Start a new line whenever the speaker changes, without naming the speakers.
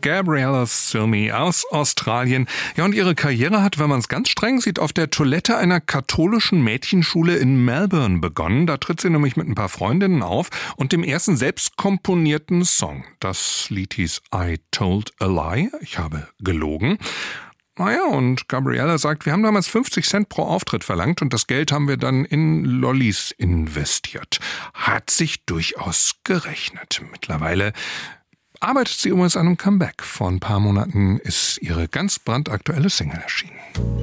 Gabriella Cilmi aus Australien. Ja, und ihre Karriere hat, wenn man es ganz streng sieht, auf der Toilette einer katholischen Mädchenschule in Melbourne begonnen. Da tritt sie nämlich mit ein paar Freundinnen auf und dem ersten selbst komponierten Song. Das Lied hieß I Told a Lie, ich habe gelogen. Naja, und Gabriella sagt, wir haben damals 50 Cent pro Auftritt verlangt und das Geld haben wir dann in Lollis investiert. Hat sich durchaus gerechnet. Mittlerweile arbeitet sie übrigens an einem Comeback. Vor ein paar Monaten ist ihre ganz brandaktuelle Single erschienen.